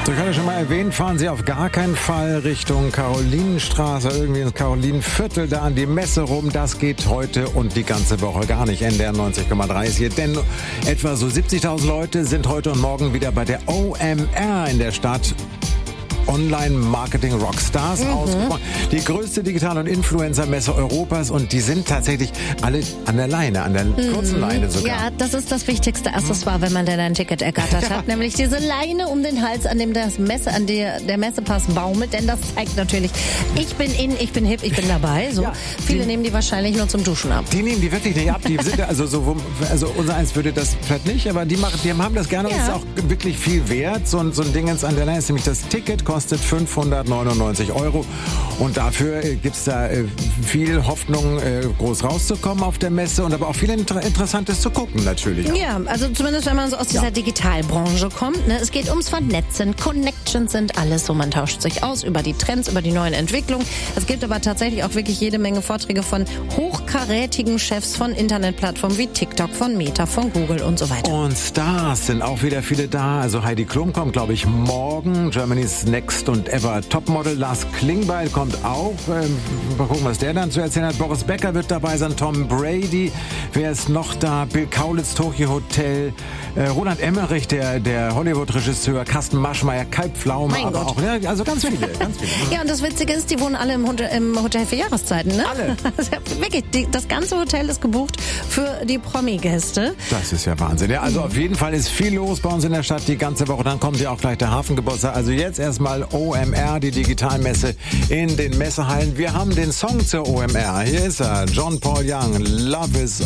So, ich hatte schon mal erwähnt, fahren Sie auf gar keinen Fall Richtung Karolinenstraße, irgendwie ins Karolinenviertel, da an die Messe rum. Das geht heute und die ganze Woche gar nicht. NDR 90,3 ist hier, denn etwa so 70.000 Leute sind heute und morgen wieder bei der OMR in der Stadt. Online-Marketing-Rockstars ausgekommen. Die größte Digital- und Influencer-Messe Europas und die sind tatsächlich alle an der Leine, an der kurzen Leine sogar. Ja, das ist das wichtigste Accessoire, wenn man denn ein Ticket ergattert hat, nämlich diese Leine um den Hals, an dem der Messepass baumelt, denn das zeigt natürlich, ich bin ich bin hip, ich bin dabei. So. Ja, viele nehmen die wahrscheinlich nur zum Duschen ab. Die nehmen die wirklich nicht ab, die sind also unser eins würde das vielleicht nicht, aber die haben das gerne und es ist auch wirklich viel wert. So ein Dingens an der Leine ist nämlich das Ticket, kostet 599 € und dafür gibt's da viel Hoffnung, groß rauszukommen auf der Messe und aber auch viel Interessantes zu gucken natürlich. Auch. Ja, also zumindest wenn man so aus dieser Digitalbranche kommt. Ne? Es geht ums Vernetzen, Connections sind alles so, man tauscht sich aus über die Trends, über die neuen Entwicklungen. Es gibt aber tatsächlich auch wirklich jede Menge Vorträge von hochkarätigen Chefs von Internetplattformen wie TikTok, von Meta, von Google und so weiter. Und Stars sind auch wieder viele da. Also Heidi Klum kommt, glaube ich, morgen. Germany's Next und Ever Topmodel. Lars Klingbeil kommt auch. Mal gucken, was der dann zu erzählen hat. Boris Becker wird dabei sein. Tom Brady. Wer ist noch da? Bill Kaulitz, Tokyo Hotel. Roland Emmerich, der Hollywood-Regisseur. Carsten Maschmeyer, Kai Pflaume. Mein aber Gott. auch, ja, also ganz viele. Ja, und das Witzige ist, die wohnen alle im Hotel für Jahreszeiten, ne? Alle. Also wirklich, das ganze Hotel ist gebucht für die Promi-Gäste. Das ist ja Wahnsinn. Ja, also auf jeden Fall ist viel los bei uns in der Stadt die ganze Woche. Dann kommt ja auch gleich der Hafengeburtstag. Also jetzt erstmal OMR, die Digitalmesse in den Messehallen. Wir haben den Song zur OMR. Hier ist er, John Paul Young, Love is